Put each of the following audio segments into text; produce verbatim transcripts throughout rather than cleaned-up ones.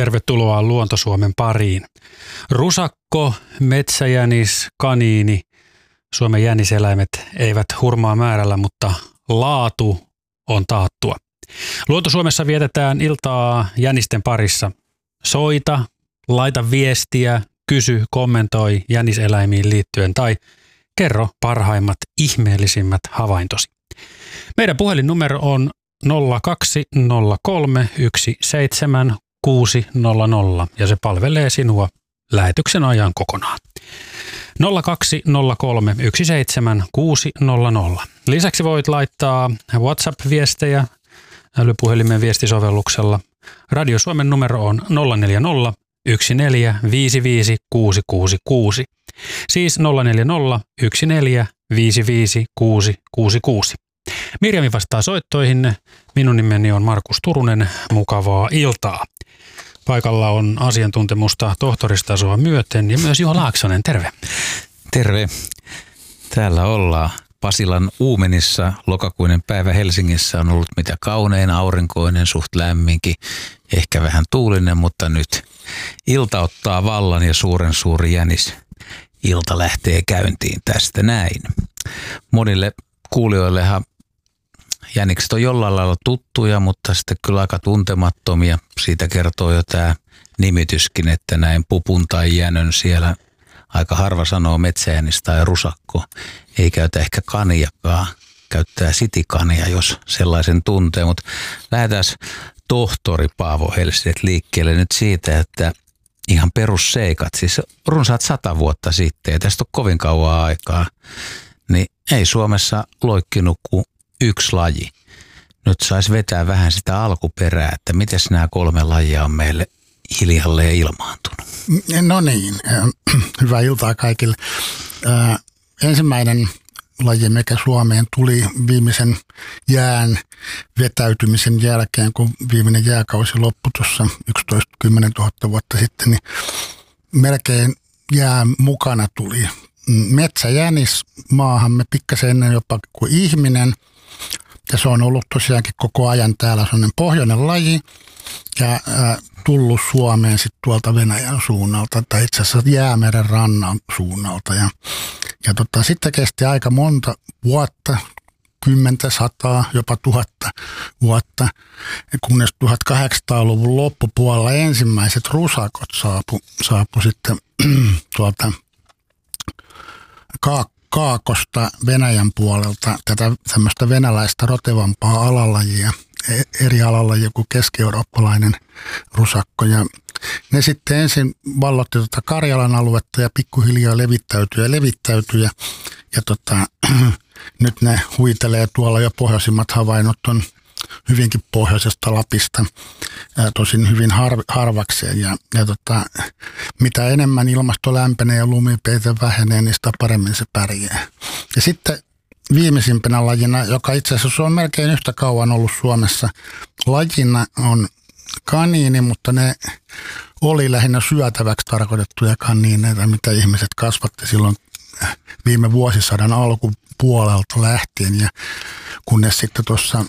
Tervetuloa Luontosuomen pariin. Rusakko, metsäjänis, kaniini, Suomen jäniseläimet eivät hurmaa määrällä, mutta laatu on taattua. Luontosuomessa vietetään iltaa jänisten parissa. Soita, laita viestiä, kysy, kommentoi jäniseläimiin liittyen tai kerro parhaimmat ihmeellisimmät havaintosi. Meidän puhelinnumero on nolla kaksi nolla kolme yksi seitsemän kuusi nolla nolla ja se palvelee sinua lähetyksen ajan kokonaan. nolla kaksi nolla kolme yksi seitsemän kuusi nolla nolla. Lisäksi voit laittaa WhatsApp-viestejä älypuhelimen viestisovelluksella. Radio Suomen numero on nolla neljä nolla yksi neljä viisi viisi kuusi kuusi kuusi. Siis nolla neljä nolla yksi neljä viisi viisi kuusi kuusi kuusi. Mirjami vastaa soittoihin. Minun nimeni on Markus Turunen. Mukavaa iltaa. Paikalla on asiantuntemusta tohtoristasoa myöten ja myös Juha Laaksonen. Terve. Terve. Täällä ollaan Pasilan Uumenissa. Lokakuinen päivä Helsingissä on ollut mitä kaunein, aurinkoinen, suht lämminkin, ehkä vähän tuulinen, mutta nyt ilta ottaa vallan ja suuren suuri jänis. Ilta lähtee käyntiin tästä näin. Monille kuulijoillehan jänikset on jollain lailla tuttuja, mutta sitten kyllä aika tuntemattomia. Siitä kertoo jo tämä nimityskin, että näin pupun tai jänön siellä aika harva sanoo metsäjänis tai rusakko. Ei käytä ehkä kaniakaan, käyttää sitikania, jos sellaisen tuntee. Mutta lähdetään tohtori Paavo Helsiet liikkeelle nyt siitä, että ihan perusseikat, siis runsaat sata vuotta sitten, ja tästä on kovin kauan aikaa, niin ei Suomessa loikkinut kuin yksi laji. Nyt saisi vetää vähän sitä alkuperää, että miten nämä kolme lajia on meille hiljalleen ilmaantunut. No niin, hyvää iltaa kaikille. Äh, ensimmäinen laji, mikä Suomeen tuli viimeisen jään vetäytymisen jälkeen, kun viimeinen jääkausi loppui tuossa yksitoista kymmenen tuhatta vuotta sitten, niin melkein jää mukana tuli metsäjänis maahamme pikkasen ennen jopa kuin ihminen. Ja se on ollut tosiaankin koko ajan täällä sellainen pohjoinen laji ja ää, tullut Suomeen sitten tuolta Venäjän suunnalta tai itse asiassa Jäämeren rannan suunnalta. Ja, ja tota, sitten kesti aika monta vuotta, kymmentä, sataa, jopa tuhatta vuotta, kunnes tuhatkahdeksansataaluvun loppupuolella ensimmäiset rusakot saapu, saapu sitten tuolta Kaakkoon. Kaakosta Venäjän puolelta tätä tämmöistä venäläistä rotevampaa alalajia, eri alalajia kuin keski-eurooppalainen rusakko. Ja ne sitten ensin vallotti tuota Karjalan aluetta ja pikkuhiljaa levittäytyi ja levittäytyi. Ja, ja tota, nyt ne huitelee tuolla jo pohjoisimmat havainnot on hyvinkin pohjoisesta Lapista, ää, tosin hyvin har, harvakseen. Ja, ja tota, mitä enemmän ilmasto lämpenee ja lumipeite vähenee, niin sitä paremmin se pärjää. Ja sitten viimeisimpänä lajina, joka itse asiassa on melkein yhtä kauan ollut Suomessa, lajina on kaniini, mutta ne oli lähinnä syötäväksi tarkoitettuja kaniineita, mitä ihmiset kasvatti silloin viime vuosisadan alkupuolelta lähtien. Ja kunnes sitten tuossa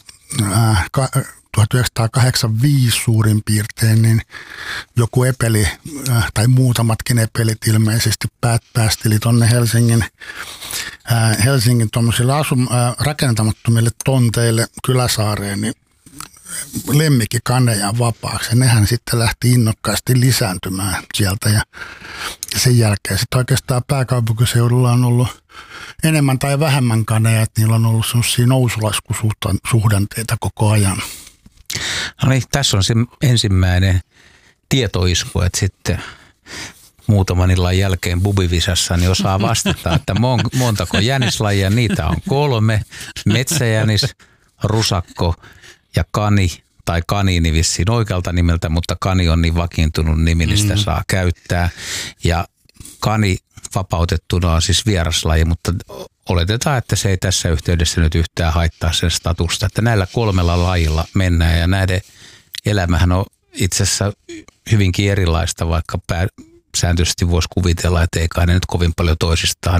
tuhatyhdeksänsataakahdeksankymmentäviisi suurin piirtein, niin joku epeli, tai muutamatkin epelit ilmeisesti päästeli tuonne Helsingin, Helsingin tuommoisille asum, rakentamattomille tonteille Kyläsaareen, niin lemmikkikaneja vapaaksi. Ja nehän sitten lähti innokkaasti lisääntymään sieltä ja sen jälkeen sitten oikeastaan pääkaupunkiseudulla on ollut enemmän tai vähemmän kaneja, että niillä on ollut sellaisia nousulaskusuhdanteita koko ajan. No niin, tässä on se ensimmäinen tietoisku, että sitten muutaman illan jälkeen bubivisassa niin osaa vastata, että montako jänislajia, niitä on kolme, metsäjänis, rusakko ja kani, tai kaniini vissiin oikealta nimeltä, mutta kani on niin vakiintunut nimi, niin sitä mm-hmm. saa käyttää. Ja kani vapautettuna on siis vieraslaji, mutta oletetaan, että se ei tässä yhteydessä nyt yhtään haittaa sen statusta, että näillä kolmella lajilla mennään ja näiden elämähän on itse asiassa hyvinkin erilaista, vaikka sääntöisesti voisi kuvitella, että ei kai ne nyt kovin paljon toisistaan